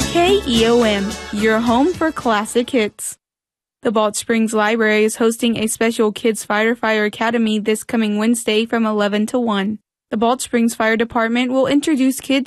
KEOM, your home for classic hits. The Balch Springs Library is hosting a special Kids Fighter Fire Academy this coming Wednesday from 11 to 1. The Balch Springs Fire Department will introduce kids